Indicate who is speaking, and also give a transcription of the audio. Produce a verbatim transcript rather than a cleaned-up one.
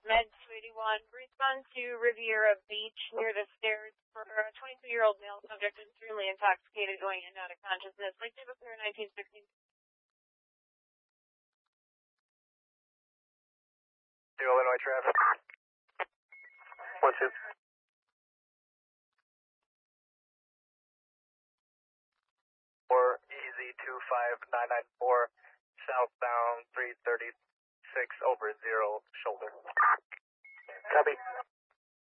Speaker 1: Med two eighty-one, respond to Riviera Beach near the stairs for a twenty-two-year-old male subject extremely intoxicated going in and out of consciousness. Lake Davis Pier nineteen sixteen.
Speaker 2: Illinois traffic. One two. Four easy two five nine nine four southbound three thirty six over zero shoulder. Copy.